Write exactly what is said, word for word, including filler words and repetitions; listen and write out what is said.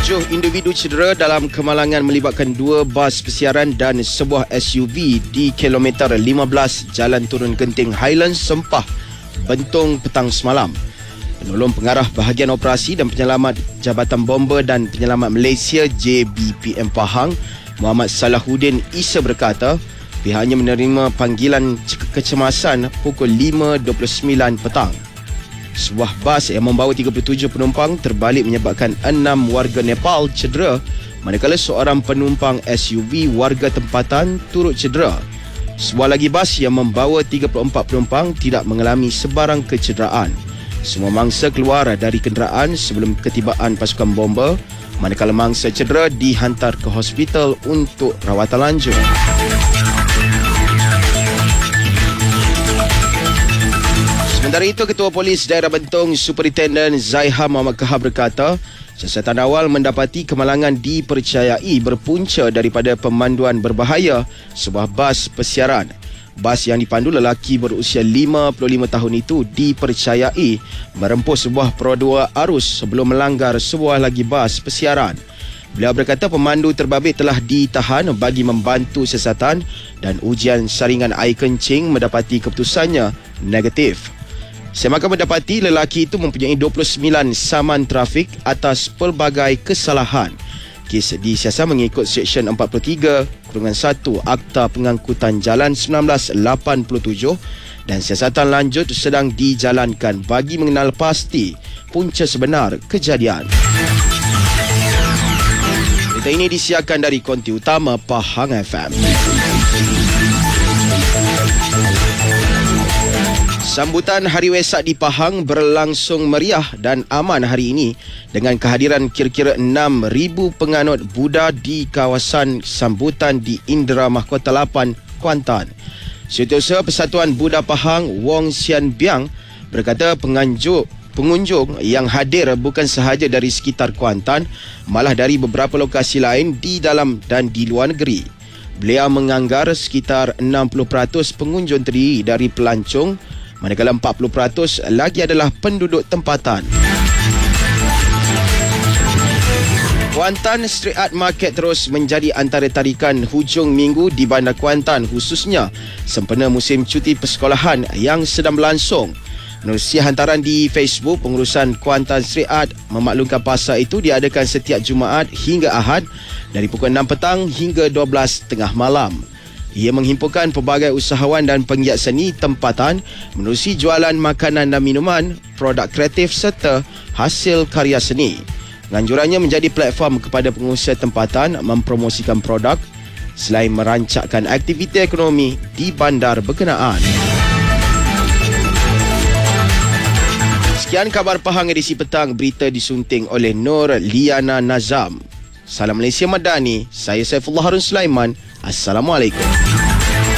Tujuh individu cedera dalam kemalangan melibatkan dua bas pesiaran dan sebuah S U V di kilometer lima belas Jalan Turun Genting Highlands, Sempah, Bentong petang semalam. Penolong Pengarah Bahagian Operasi dan Penyelamat Jabatan Bomber dan Penyelamat Malaysia J B P M Pahang, Muhammad Salahuddin Isa berkata, pihaknya menerima panggilan kecemasan pukul lima dua puluh sembilan petang. Sebuah bas yang membawa tiga puluh tujuh penumpang terbalik menyebabkan enam warga Nepal cedera, manakala seorang penumpang S U V warga tempatan turut cedera. Sebuah lagi bas yang membawa tiga puluh empat penumpang tidak mengalami sebarang kecederaan. Semua mangsa keluar dari kenderaan sebelum ketibaan pasukan bomber, manakala mangsa cedera dihantar ke hospital untuk rawatan lanjut. Sementara itu, Ketua Polis Daerah Bentong Superintendent Zaiha Muhammad Kahar berkata, siasatan awal mendapati kemalangan dipercayai berpunca daripada pemanduan berbahaya sebuah bas pesiaran. Bas yang dipandu lelaki berusia lima puluh lima tahun itu dipercayai merempuh sebuah perodua arus sebelum melanggar sebuah lagi bas pesiaran. Beliau berkata pemandu terbabit telah ditahan bagi membantu siasatan dan ujian saringan air kencing mendapati keputusannya negatif. Semakan mendapati lelaki itu mempunyai dua puluh sembilan saman trafik atas pelbagai kesalahan. Kes disiasat mengikut Seksyen empat puluh tiga kurungan satu Akta Pengangkutan Jalan seribu sembilan ratus lapan puluh tujuh dan siasatan lanjut sedang dijalankan bagi mengenal pasti punca sebenar kejadian. Berita ini disiarkan dari konti utama Pahang F M. Sambutan Hari Wesak di Pahang berlangsung meriah dan aman hari ini dengan kehadiran kira-kira enam ribu penganut Buddha di kawasan sambutan di Indra Mahkota lapan, Kuantan. Setiausaha Persatuan Buddha Pahang, Wong Sian Biang, berkata penganjuk pengunjung yang hadir bukan sahaja dari sekitar Kuantan, malah dari beberapa lokasi lain di dalam dan di luar negeri. Beliau menganggar sekitar enam puluh peratus pengunjung terdiri dari pelancong, manakala empat puluh peratus lagi adalah penduduk tempatan. Kuantan Street Art Market terus menjadi antara tarikan hujung minggu di Bandar Kuantan, khususnya sempena musim cuti persekolahan yang sedang berlangsung. Menerusi hantaran di Facebook, pengurusan Kuantan Street Art memaklumkan pasar itu diadakan setiap Jumaat hingga Ahad dari pukul enam petang hingga dua belas tengah malam. Ia menghimpunkan pelbagai usahawan dan penggiat seni tempatan menerusi jualan makanan dan minuman, produk kreatif serta hasil karya seni. Anjurannya menjadi platform kepada pengusaha tempatan mempromosikan produk selain merancangkan aktiviti ekonomi di bandar berkenaan. Sekian khabar Pahang edisi petang, berita disunting oleh Nur Liana Nazam. Salam Malaysia Madani, saya Saifullah Harun Sulaiman. Assalamualaikum.